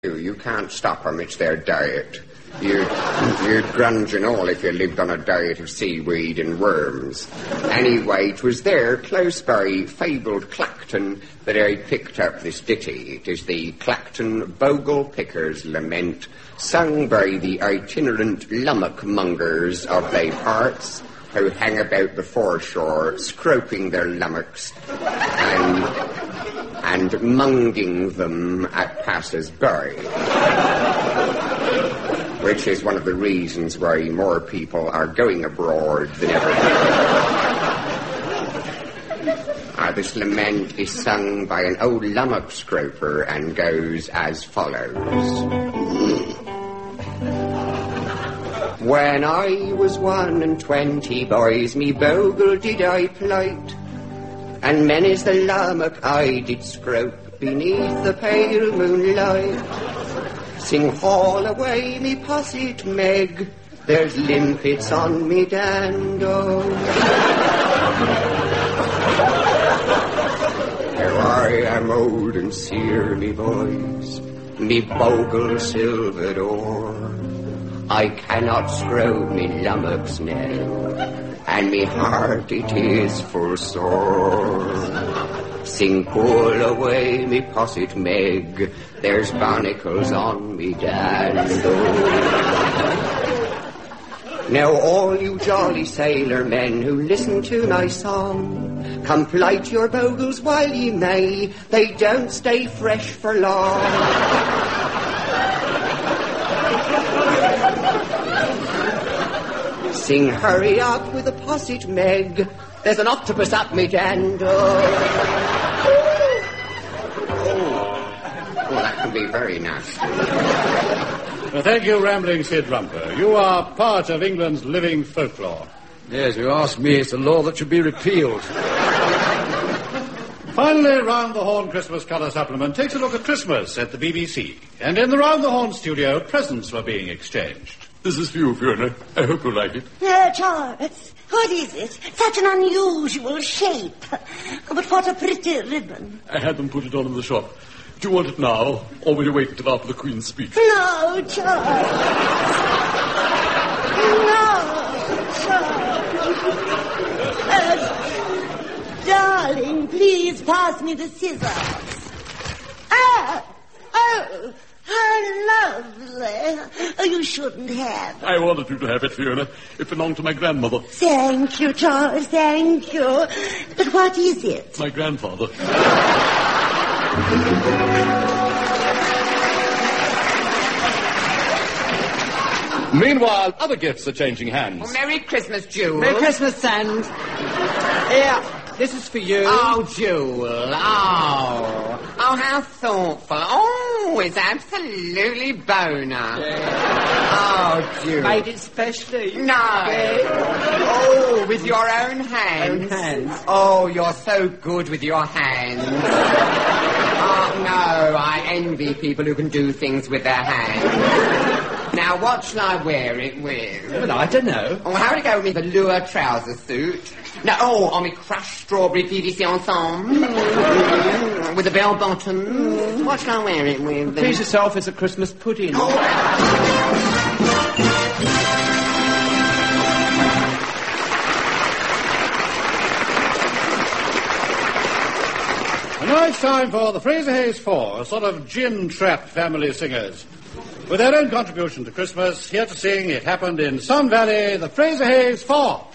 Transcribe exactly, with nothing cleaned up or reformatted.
You can't stop 'em, it's their diet. You'd, you'd grunge and all if you lived on a diet of seaweed and worms. Anyway, 'twas there, close by fabled Clacton, that I picked up this ditty. It is the Clacton Bogle Picker's Lament, sung by the itinerant lummock mongers of they parts, who hang about the foreshore, scroping their lummocks and, and munging them at passers-by. Which is one of the reasons why more people are going abroad than ever before. uh, this lament is sung by an old lummock scroper and goes as follows. When I was one and twenty, boys, me bogle did I plight, and many's the lummock I did scrope beneath the pale moonlight. Sing haul away me posset Meg, there's limpets on me dando. Now I am old and sere, me boys, me bogle silvered o'er. I cannot scrope me lummocks now, and me heart it is full sore. Sing pull away me posset Meg, there's barnacles on me dando. Now all you jolly sailor men who listen to my song, come plight your bogles while ye may, they don't stay fresh for long. Sing hurry up with a posset Meg, there's an octopus up me dando. Oh, that can be very nasty. Well, thank you, Rambling Sid Rumper. You are part of England's living folklore. Yes, you ask me, it's a law that should be repealed. Finally, Round the Horn Christmas Colour Supplement takes a look at Christmas at the B B C. And in the Round the Horn studio, presents were being exchanged. This is for you, Fiona. I hope you like it. Oh, Charles, what is it? Such an unusual shape. But what a pretty ribbon. I had them put it on in the shop. Do you want it now, or will you wait until after the Queen's speech? No, Charles. No, Charles. Uh, darling, please pass me the scissors. Ah! Oh! How lovely. Oh, you shouldn't have. I wanted you to have it, Fiona. It belonged to my grandmother. Thank you, Charles, thank you. But what is it? My grandfather. Meanwhile, other gifts are changing hands. Well, Merry Christmas, Jewel. Merry Christmas, Sand. Here, this is for you. Oh, Jewel. Oh. Oh, how thoughtful. Oh, it's absolutely boner. Yeah. Oh, Jewel. Made it specially. No. Oh, with your own hands. Own hands. Oh, you're so good with your hands. Oh, no, I envy people who can do things with their hands. Now, what shall I wear it with? Well, I don't know. Oh, how would it go with me velour trouser suit? No, oh, on me crushed strawberry P V C ensemble. Mm, with a bell bottom. Mm, what shall I wear it with? Please yourself as a Christmas pudding. Oh. And now it's time for the Fraser Hayes Four, a sort of gin-trapped family of singers. With their own contribution to Christmas, here to sing It Happened in Sun Valley, the Fraser Hayes Four.